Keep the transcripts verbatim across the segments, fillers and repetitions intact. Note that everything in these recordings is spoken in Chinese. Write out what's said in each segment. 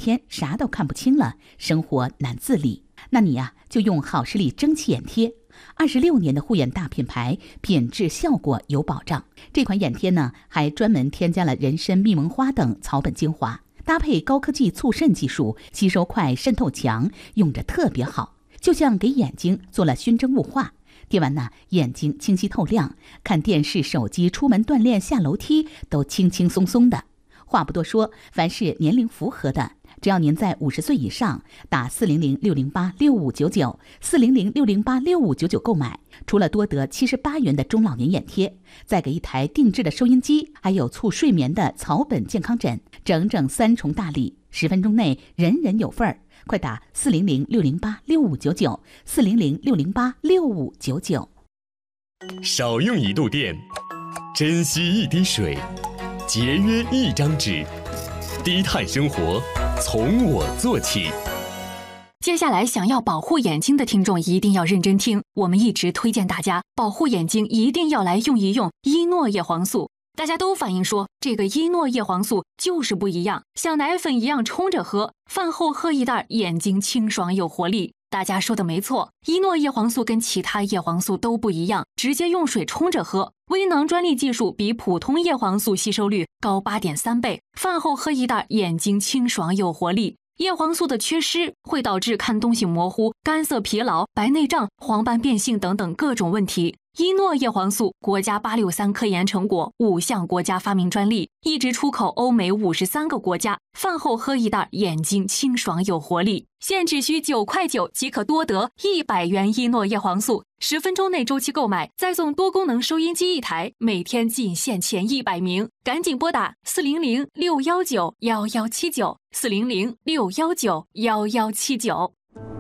天啥都看不清了，生活难自理。那你呀、啊，就用好视力蒸汽眼贴，二十六年的护眼大品牌，品质效果有保障。这款眼贴呢，还专门添加了人参、蜜蒙花等草本精华，搭配高科技促渗技术，吸收快、渗透强，用着特别好，就像给眼睛做了熏蒸雾化。贴完呢，眼睛清晰透亮，看电视、手机、出门锻炼、下楼梯都轻轻松松的。话不多说，凡是年龄符合的，只要您在五十岁以上，打四零零六零八六五九九四零零六零八六五九九购买，除了多得七十八元的中老年眼贴，再给一台定制的收音机，还有促睡眠的草本健康枕，整整三重大礼，十分钟内人人有份儿。快打四零零六零八六五九九四零零六零八六五九九。 少用一度电，珍惜一滴水，节约一张纸，低碳生活从我做起。 接下来想要保护眼睛的听众一定要认真听，我们一直推荐大家保护眼睛一定要来用一用伊诺叶黄素。大家都反映说这个伊诺叶黄素就是不一样，像奶粉一样冲着喝，饭后喝一袋，眼睛清爽有活力。大家说的没错，伊诺叶黄素跟其他叶黄素都不一样，直接用水冲着喝，微囊专利技术比普通叶黄素吸收率高 八点三 倍，饭后喝一袋，眼睛清爽有活力。叶黄素的缺失会导致看东西模糊、干涩疲劳、白内障、黄斑变性等等各种问题。伊诺叶黄素国家八六三科研成果，五项国家发明专利，一直出口欧美五十三个国家。饭后喝一袋，眼睛清爽有活力。现只需九块九即可多得一百元伊诺叶黄素，十分钟内周期购买，再送多功能收音机一台，每天仅限前一百名，赶紧拨打四零零六幺九幺幺七九四零零六幺九幺幺七九。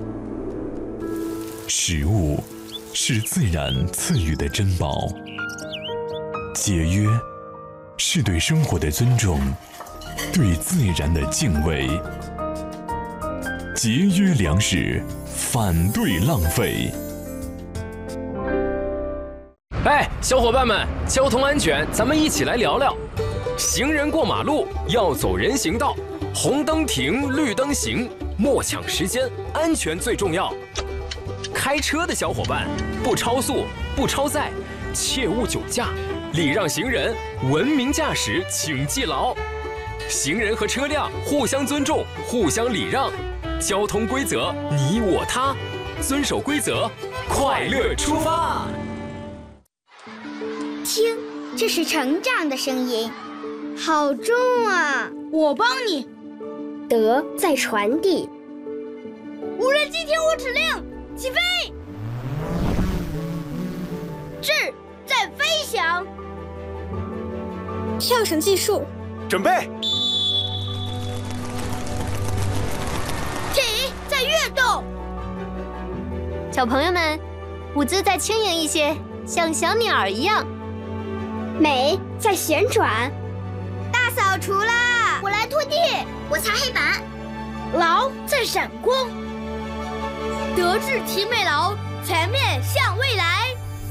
食物是自然赐予的珍宝，节约是对生活的尊重，对自然的敬畏。节约粮食，反对浪费。 哎，小伙伴们，交通安全，咱们一起来聊聊。行人过马路要走人行道，红灯停，绿灯行，莫抢时间，安全最重要。开车的小伙伴，不超速，不超载，切勿酒驾，礼让行人，文明驾驶，请记牢。行人和车辆互相尊重，互相礼让，交通规则你我他，遵守规则，快乐出发。 听，这是成长的声音，好重啊！ 我帮你。 德在传递。 无人机听我指令，起飞！智在飞翔。 跳绳技术， 准备。 体在跃动。 小朋友们，舞姿再轻盈一些，像小鸟一样。 美在旋转。 大扫除啦！我来拖地， 我擦黑板。 劳在闪光。德智体美劳，全面向未来。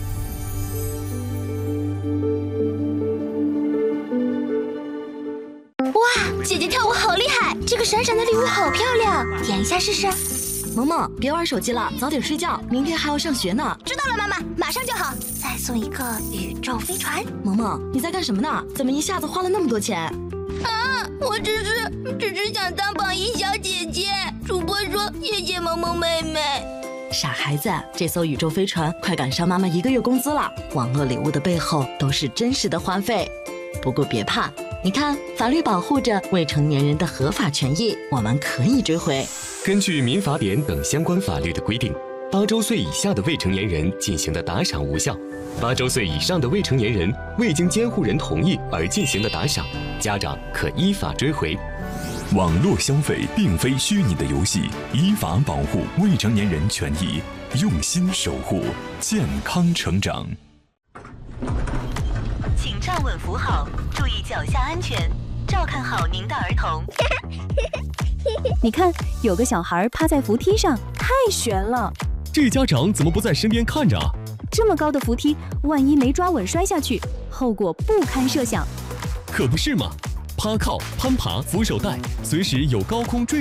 哇，姐姐跳舞好厉害！这个闪闪的礼物好漂亮，点一下试试。 萌萌，别玩手机了，早点睡觉，明天还要上学呢。 知道了，妈妈，马上就好。 再送一个宇宙飞船。 萌萌，你在干什么呢？怎么一下子花了那么多钱？ 啊，我只是只是想当榜一小姐姐。主播说谢谢萌萌妹妹。 傻孩子，这艘宇宙飞船快赶上妈妈一个月工资了。网络礼物的背后都是真实的花费。不过别怕，你看，法律保护着未成年人的合法权益，我们可以追回。 根据民法典等相关法律的规定，八周岁以下的未成年人进行的打赏无效，八周岁以上的未成年人未经监护人同意而进行的打赏，家长可依法追回。 网络消费并非虚拟的游戏，依法保护未成年人权益，用心守护健康成长。 请站稳扶好，注意脚下安全，照看好您的儿童。 你看，有个小孩趴在扶梯上，太悬了。 这家长怎么不在身边看着啊？ 这么高的扶梯，万一没抓稳摔下去，后果不堪设想。 可不是嘛，趴靠、攀爬、扶手带，随时有高空坠